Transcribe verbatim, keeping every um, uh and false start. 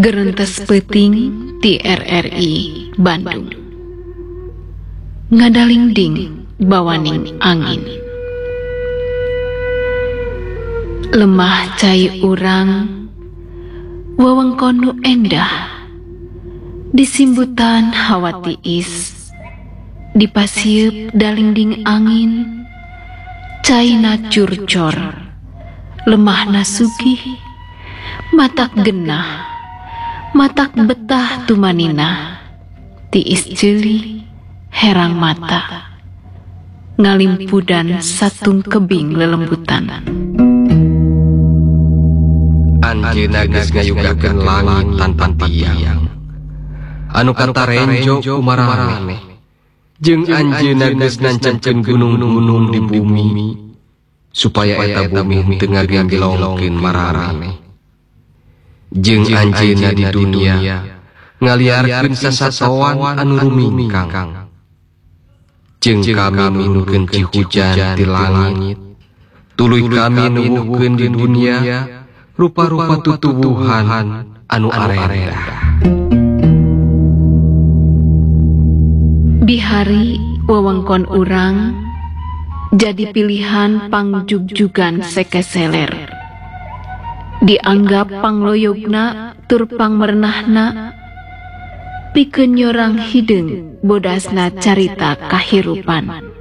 Gerentes Peuting ti R R I Bandung. Ngadalingding bawaning angin. Lemah cai urang, wewengkon nu endah, disimbutan hawa tiis, dipasieup dalingding angin, caina curcor, lemahna sugih, matak genah, matak betah tumanina, tiis ceuli herang mata, ngalimpudan satung kebing lelembutan. Anjeunna geus ngayugakeun langit tanpa tiang, anu katarenjo kumarameh, jeung anjeunna geus nancepkeun gunung-gunung di bumi, supaya eta bumi teu ngagilongkeun marameh. Jeung anjeunna di dunia ngaliarkeun sasatoan anu rumingkang, jeung kami minukeun ci hujan ti langit, tuluy kami nuwuhkeun di dunia rupa-rupa tutuwuhan anu arenda. Bihari wewengkon urang jadi pilihan pangjugjugan sekeseler, dianggap pangloyogna tur pangmerenahna, pikeun nyorang hideung bodasna carita kahirupan.